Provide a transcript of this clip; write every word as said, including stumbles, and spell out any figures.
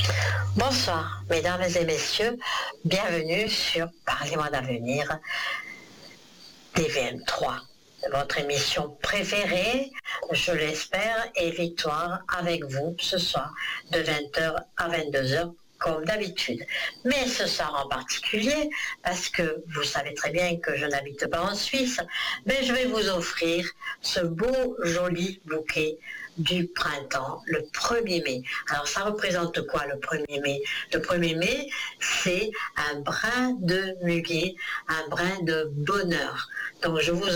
Bonsoir, mesdames et messieurs, bienvenue sur Parlez-moi d'avenir, T V M trois, votre émission préférée, je l'espère, et Victoire avec vous ce soir de vingt heures à vingt-deux heures comme d'habitude. Mais ce soir en particulier, parce que vous savez très bien que je n'habite pas en Suisse, mais je vais vous offrir ce beau, joli bouquet du printemps, le premier mai. Alors ça représente quoi le premier mai? Le premier mai, c'est un brin de muguet, un brin de bonheur. Donc je vous